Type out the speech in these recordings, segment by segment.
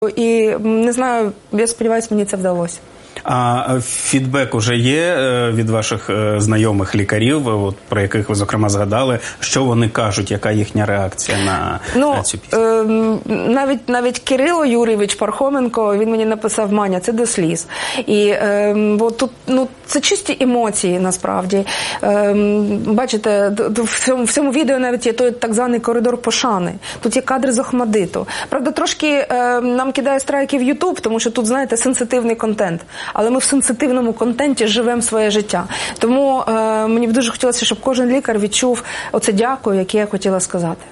І не знаю, я сподіваюся, мені це вдалося. А фідбек уже є від ваших знайомих лікарів, от, про яких ви, зокрема, згадали? Що вони кажуть, яка їхня реакція на цю пісню? Навіть Кирило Юрійович Пархоменко, він мені написав: Маня, це до сліз. І бо тут, це чисті емоції, насправді. Бачите, в цьому відео навіть є той так званий коридор пошани. Тут є кадри з Охмадиту. Правда, трошки нам кидає страйків YouTube, тому що тут, знаєте, сенситивний контент. Але ми в сенситивному контенті живемо своє життя. Тому мені б дуже хотілося, щоб кожен лікар відчув оце дякую, яке я хотіла сказати.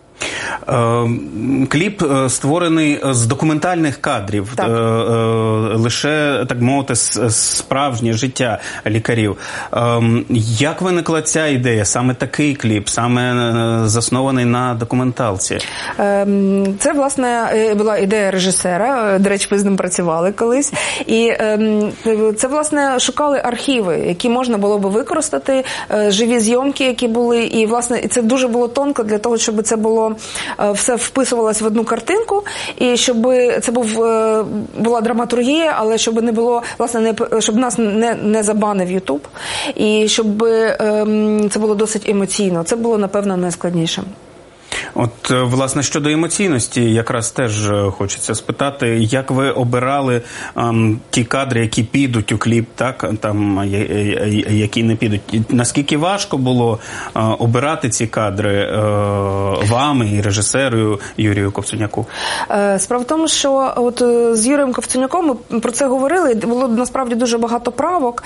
Кліп створений з документальних кадрів, лише, так мовити, справжнє життя лікарів. Як виникла ця ідея, саме такий кліп, саме заснований на документалці? Це, власне, була ідея режисера, до речі, ми з ним працювали колись. І це, власне, шукали архіви, які можна було би використати, живі зйомки, які були. І, власне, це дуже було тонко для того, щоб це було все вписувалось в одну картинку, і щоб це була драматургія, але щоб не було, власне, щоб нас не забанив YouTube, і щоб це було досить емоційно. Це було, напевно, найскладніше. От, власне, щодо емоційності, якраз теж хочеться спитати, як ви обирали ті кадри, які підуть у кліп, так, там, які не підуть? Наскільки важко було обирати ці кадри вам і режисеру Юрію Ковцуняку? Справа в тому, що от з Юрієм Ковцуняком ми про це говорили, було насправді дуже багато правок.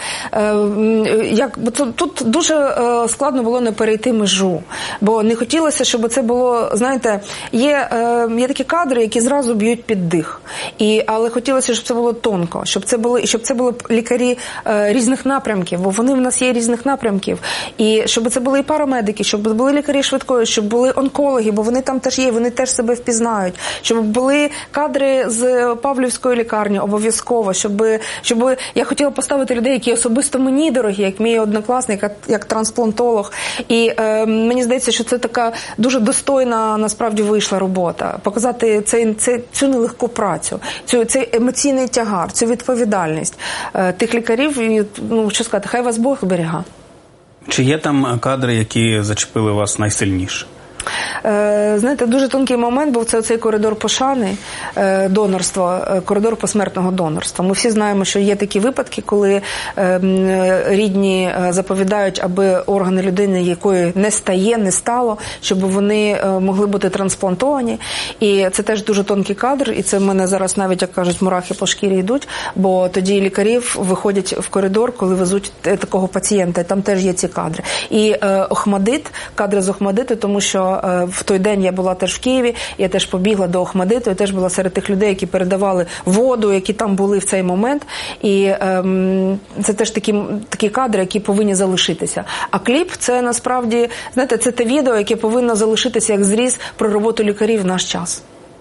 Тут дуже складно було не перейти межу, бо не хотілося, щоб це було, знаєте, є такі кадри, які зразу б'ють під дих. Але хотілося, щоб це було тонко, щоб це були лікарі різних напрямків, бо вони в нас є різних напрямків. І щоб це були і парамедики, щоб були лікарі швидкої, щоб були онкологи, бо вони там теж є, вони теж себе впізнають. Щоб були кадри з Павлівської лікарні обов'язково, щоб я хотіла поставити людей, які особисто мені дорогі, як мій однокласник, як трансплантолог. І мені здається, що це така дуже достойна, насправді, вийшла робота. Показати цю нелегку працю, цей емоційний тягар, цю відповідальність тих лікарів. І, що сказати, хай вас Бог берега. Чи є там кадри, які зачепили вас найсильніше? Знаєте, дуже тонкий момент був цей коридор пошани, донорства, коридор посмертного донорства. Ми всі знаємо, що є такі випадки, коли рідні заповідають, аби органи людини, якої не стало, щоб вони могли бути трансплантовані. І це теж дуже тонкий кадр, і це в мене зараз навіть, як кажуть, мурахи по шкірі йдуть, бо тоді лікарів виходять в коридор, коли везуть такого пацієнта, і там теж є ці кадри. І Охмадит, кадри з Охмадиту, тому що в той день я була теж в Києві, я теж побігла до Охмадиту, я теж була серед тих людей, які передавали воду, які там були в цей момент. І це теж такі кадри, які повинні залишитися. А кліп – це насправді, знаєте, це те відео, яке повинно залишитися як зріз про роботу лікарів в наш час.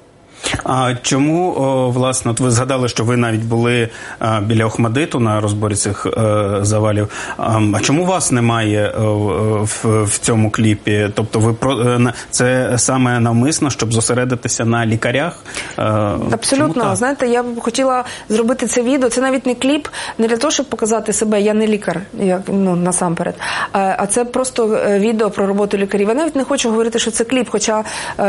А чому, власне, от ви згадали, що ви навіть були біля Охмадиту на розборі цих завалів. А чому вас немає в цьому кліпі? Тобто це саме навмисно, щоб зосередитися на лікарях? Абсолютно. Знаєте, я б хотіла зробити це відео. Це навіть не кліп, не для того, щоб показати себе. Я не лікар, насамперед. А це просто відео про роботу лікарів. Я навіть не хочу говорити, що це кліп, хоча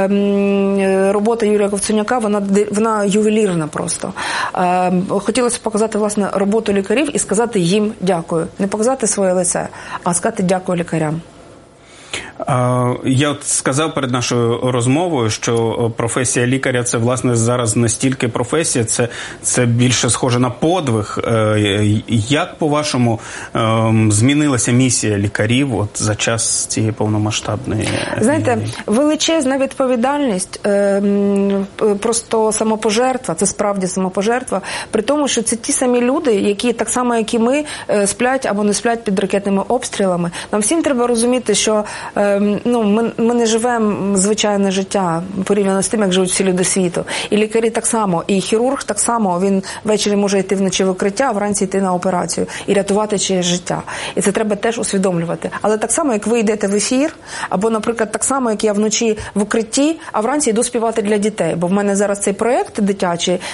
робота Юрія Ковцуняка, вона ювелірна просто. Хотілося показати, власне, роботу лікарів і сказати їм дякую. Не показати своє лице, а сказати дякую лікарям. Я сказав перед нашою розмовою, що професія лікаря – це, власне, зараз не стільки професія, це більше схоже на подвиг. Як, по-вашому, змінилася місія лікарів от за час цієї повномасштабної? Знаєте, величезна відповідальність, просто самопожертва, це справді самопожертва, при тому, що це ті самі люди, які так само, як і ми, сплять або не сплять під ракетними обстрілами. Нам всім треба розуміти, що ми не живемо звичайне життя порівняно з тим, як живуть всі люди світу. І лікарі так само, і хірург так само, він ввечері може йти вночі в укриття, а вранці йти на операцію і рятувати чиєсь життя. І це треба теж усвідомлювати. Але так само, як ви йдете в ефір, або, наприклад, так само, як я вночі в укритті, а вранці йду співати для дітей. Бо в мене зараз цей проєкт дитячий